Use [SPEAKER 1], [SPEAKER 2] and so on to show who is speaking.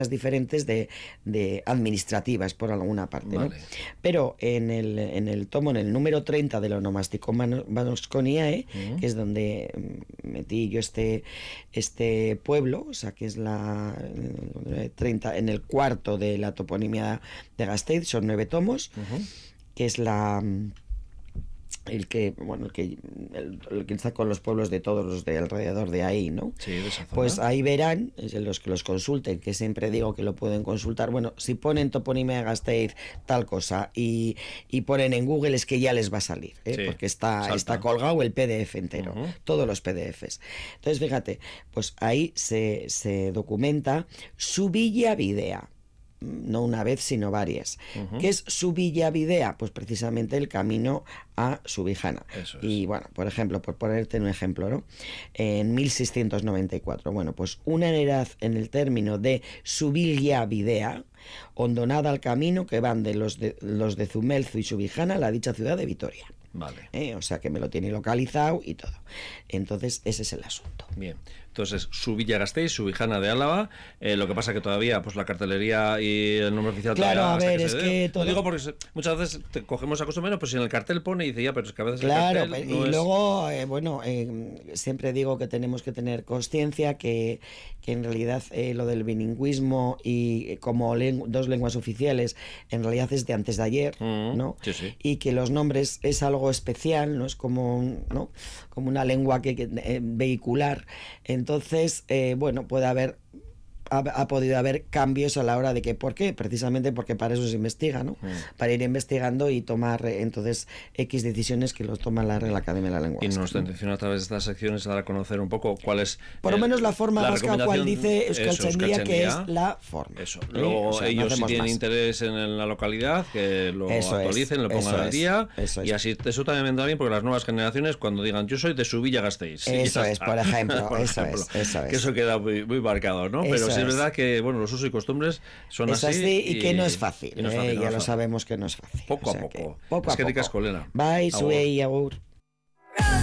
[SPEAKER 1] diferentes de administrativas por alguna parte, ¿no? Pero en el tomo, en el número 30 del Onomasticon Vasconiae, que es donde metí yo este pueblo, o sea, que es la 30, en el cuarto de la toponimia de Gasteiz, son 9 tomos, que es el que está con los pueblos de todos los de alrededor de ahí, ¿no?
[SPEAKER 2] Sí, de esa zona.
[SPEAKER 1] Pues ahí verán, los que los consulten, que siempre digo que lo pueden consultar. Bueno, si ponen toponimia de Gasteiz tal cosa y ponen en Google, es que ya les va a salir,
[SPEAKER 2] sí,
[SPEAKER 1] porque está colgado el PDF entero, todos los PDFs. Entonces, fíjate, pues ahí se documenta su Villa Videa. No una vez, sino varias. ¿Qué es su Villa Videa? Pues precisamente el camino a Subijana. Y bueno, por ejemplo, por ponerte un ejemplo, ¿no? En 1694, bueno, pues una heredad en el término de su Villa Videa, hondonada al camino que van de los de Zumelzu y Subijana a la dicha ciudad de Vitoria.
[SPEAKER 2] Vale.
[SPEAKER 1] O sea que me lo tiene localizado y todo. Entonces, ese es el asunto.
[SPEAKER 2] Bien. Entonces, su Villa Gasteiz, Subijana de Álava. Lo que pasa que todavía, pues la cartelería y el nombre oficial.
[SPEAKER 1] Claro, a ver, es que todo.
[SPEAKER 2] Lo digo porque muchas veces cogemos a cosa menos, pues si en el cartel pone y dice ya, pero es que a veces.
[SPEAKER 1] Claro,
[SPEAKER 2] el cartel
[SPEAKER 1] no y es... luego, siempre digo que tenemos que tener consciencia que en realidad lo del bilingüismo y como dos lenguas oficiales, en realidad es de antes de ayer, ¿no?
[SPEAKER 2] Sí, sí.
[SPEAKER 1] Y que los nombres es algo especial, no es como, ¿no? Como una lengua que vehicular. Entonces, ha podido haber cambios a la hora de que, ¿por qué? Precisamente porque para eso se investiga, ¿no? Para ir investigando y tomar entonces X decisiones que los toma la Real Academia de la Lengua.
[SPEAKER 2] Y nuestra intención a través de estas secciones es dar a conocer un poco cuál es...
[SPEAKER 1] Por lo menos la forma vasca, cual dice Euskaltzaindia, que es la forma.
[SPEAKER 2] Eso. Luego ellos si tienen interés en la localidad, que lo actualicen, lo pongan al día. Y así eso también vendrá bien, porque las nuevas generaciones, cuando digan, yo soy de su Villa Gasteiz.
[SPEAKER 1] Eso es, por ejemplo. Eso es.
[SPEAKER 2] Que eso queda muy marcado, ¿no? Pero sí es verdad que, bueno, los usos y costumbres son así.
[SPEAKER 1] Y que no es fácil. Ya lo sabemos que no es fácil.
[SPEAKER 2] Poco a poco. Es que ricas colena.
[SPEAKER 1] Bye, sue y agur.